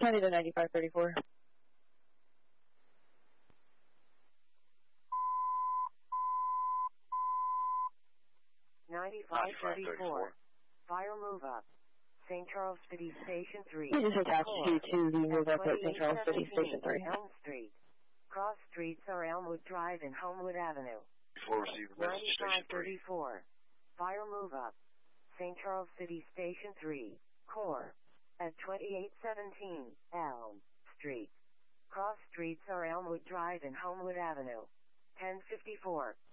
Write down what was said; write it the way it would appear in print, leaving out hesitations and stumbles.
220 to 9534. Fire move up. St. Charles City Station 3. We just attached you to the move up at St. Charles City Station 3. Elm Street. Cross streets are Elmwood Drive and Homewood Avenue. Before receiving message Station 3. 9534. Fire move up. St. Charles City Station 3. Core. At 2817 Elm Street. Cross streets are Elmwood Drive and Homewood Avenue. 1054.